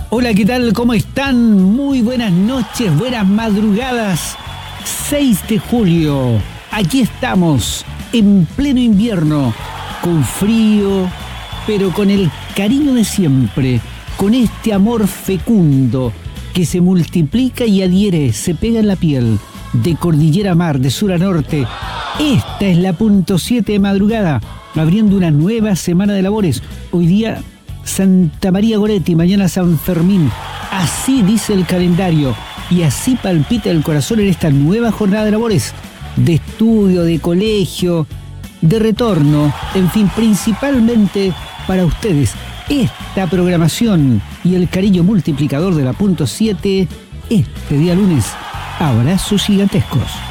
Hola, ¿qué tal? ¿Cómo están? Muy buenas noches, buenas madrugadas. 6 de julio, aquí estamos, en pleno invierno, con frío, pero con el cariño de siempre, con este amor fecundo que se multiplica y adhiere, se pega en la piel, de cordillera a mar, de sur a norte. Esta es la punto 7 de madrugada, abriendo una nueva semana de labores. Hoy día Santa María Goretti, mañana San Fermín. Así dice el calendario y así palpita el corazón en esta nueva jornada de labores, de estudio, de colegio, de retorno, en fin, principalmente para ustedes. Esta programación y el cariño multiplicador de la punto 7, este día lunes. Abrazos gigantescos.